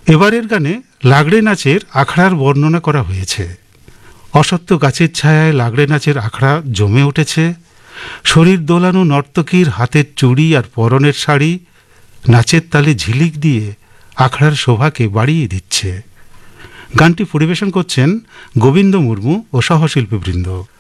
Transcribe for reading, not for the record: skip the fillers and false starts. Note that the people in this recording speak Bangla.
এবারের গানে লাগড়ে নাচের আখড়ার বর্ণনা করা হয়েছে। অসত্য গাছের ছায়ায় লাগড়ে নাচের আখড়া জমে উঠেছে। শরীর দোলানো নর্তকীর হাতের চুড়ি আর পরনের শাড়ি নাচের তালে ঝিলিক দিয়ে আখড়ার শোভাকে বাড়িয়ে দিচ্ছে। গানটি পরিবেশন করছেন গোবিন্দ মুর্মু ও সহশিল্পীবৃন্দ।